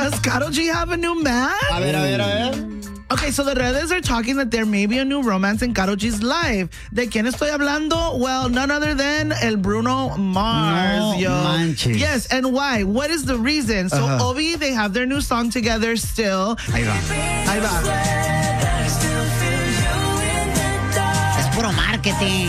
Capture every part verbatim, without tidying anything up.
Does Karol G have a new man? A ver, a ver, a ver. Okay, so the redes are talking that there may be a new romance in Karol G's life. ¿De quién estoy hablando? Well, none other than El Bruno Mars, No yo. manches. Yes, and why? What is the reason? So, Uh-huh. Obi, they have their new song together still. Ahí va. Ahí va. Es puro marketing.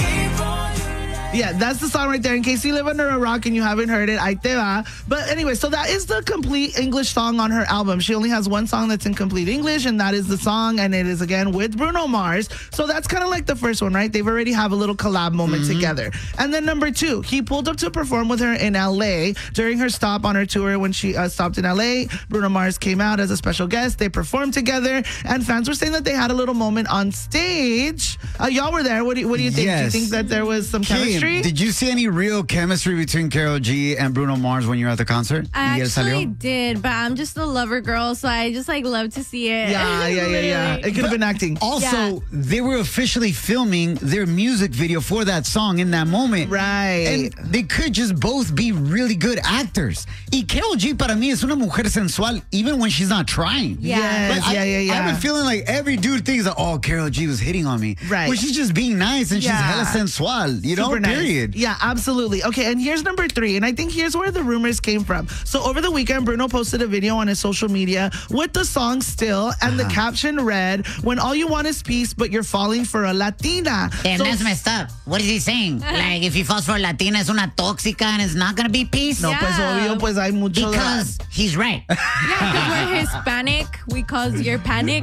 Yeah, that's the song right there. In case you live under a rock and you haven't heard it, ahí te va. But anyway, so that is the complete English song on her album. She only has one song that's in complete English, and that is the song, and it is again with Bruno Mars. So that's kind of like the first one, right? They've already have a little collab moment mm-hmm. together. And then number two, he pulled up to perform with her in L A during her stop on her tour. When she uh, stopped in L A, Bruno Mars came out as a special guest. They performed together, and fans were saying that they had a little moment on stage. Uh, y'all were there. What do you, what do you think? Yes. Do you think that there was some Kim, chemistry? did you see any real chemistry between Karol G and Bruno Mars when you were at the concert? I Y él actually salió? did, but I'm just a lover girl, so I just like love to see it. Yeah, yeah, yeah, yeah. It could have been acting. Also, Yeah. they were officially filming their music video for that song in that moment. Right. And they could just both be really good actors. Y Karol G para mí es una mujer sensual even when she's not trying. Yeah. Yes, But yeah, I, yeah, yeah. I have a feeling like every dude thinks that, oh, Karol G was hitting on me. Right. Well, she's just being nice and Yeah. she's hella sensual, you know, Super nice. period. Yeah, absolutely. Okay, and here's number three, and I think here's where the rumors came from. So over the weekend, Bruno posted a video on his social media with the song Still, and Uh-huh. the caption read, when all you want is peace, but you're falling for a Latina. Damn, So- that's messed up. What is he saying? Like, if he falls for a Latina, es una tóxica and it's not going to be peace? No, pues Yeah. obvio, pues hay mucho... Because he's right. Yeah, because we're Hispanic. We cause your panic.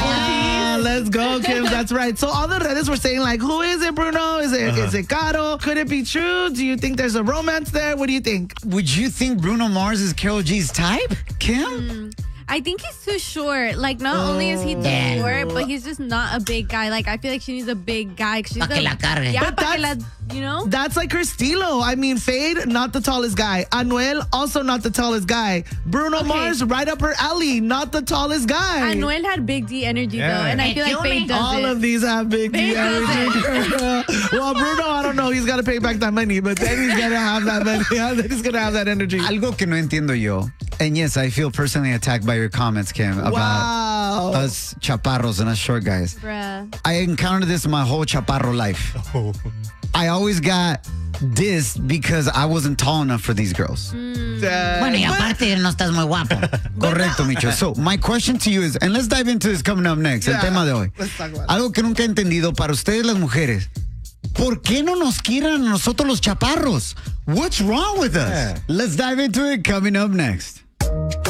Ah, let's go, Kim. That's right. So all the redes were saying, like, who is it, Bruno? Is it, is it Karol? Could it be true? Do you think there's a romance there? What do you think? Would you think Bruno Mars is Karol G's type, Kim? I think he's too short. Like, not only is he too Damn. short, but he's just not a big guy. Like, I feel like she needs a big guy. 'Cause she's Pa' que a- la cargue. Yeah, But pa' que la, that's- you know? That's like her estilo. I mean, Fade, not the tallest guy. Anuel, also not the tallest guy. Bruno Okay. Mars, right up her alley, not the tallest guy. Anuel had big D energy, Yeah. though. And I feel like Excuse me? Faye does All it. of these have big D Big energy. Well, Bruno, I don't know. He's got to pay back that money, but then he's going to have that money. Then he's going to have that energy. Algo que no entiendo yo. And yes, I feel personally attacked by your comments, Kim, about Wow. us chaparros and us short guys. Bruh. I encountered this my whole chaparro life. I always got dissed because I wasn't tall enough for these girls. Bueno, y aparte, no estás muy guapo. Correcto, Micho. So, my question to you is, and let's dive into this coming up next, Yeah. el tema de hoy. Let's talk about it. Algo que nunca he entendido para ustedes las mujeres. ¿Por qué no nos quieren a nosotros los chaparros? What's wrong with us? Yeah. Let's dive into it coming up next.